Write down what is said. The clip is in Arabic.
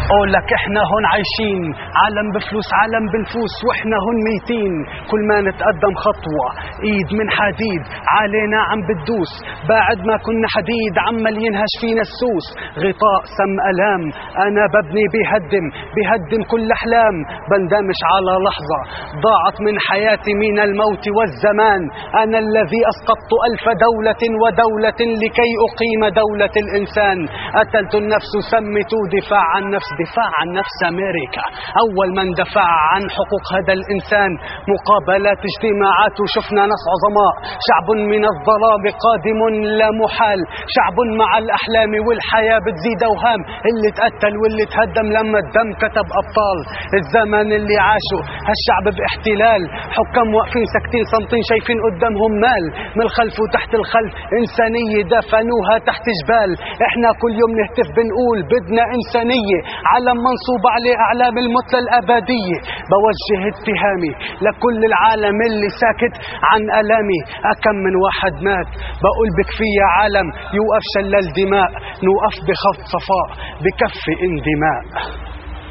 قولك احنا هون عايشين عالم بفلوس عالم بنفوس واحنا هون ميتين. كل ما نتقدم خطوة ايد من حديد علينا عم بتدوس. بعد ما كنا حديد عمال ينهش فينا السوس. غطاء سم ألام انا ببني بهدم كل احلام. بندمش على لحظة ضاعت من حياتي من الموت والزمان. انا الذي اسقطت 1000 دولة ودولة لكي اقيم دولة الانسان. قتلت النفس سميت دفاع عن نفس أمريكا. أول من دفع عن حقوق هذا الإنسان. مقابلات اجتماعات وشفنا ناس عظماء. شعب من الظلام قادم لا محال. شعب مع الأحلام والحياة بتزيد أوهام. اللي تقتل واللي تهدم لما الدم كتب أبطال. الزمن اللي عاشوا هالشعب باحتلال. حكام واقفين ساكتين صامتين شايفين قدامهم مال. من الخلف وتحت الخلف إنسانية دفنوها تحت جبال. احنا كل يوم نهتف بنقول بدنا إنسانية. علم منصوب عليه أعلام الموت للأبدية. بوجه اتهامي لكل العالم اللي ساكت عن ألامي. أكم من واحد مات بقول بكفي يا عالم يوقف شلال دماء. نوقف بخط صفاء بكفي اندماء.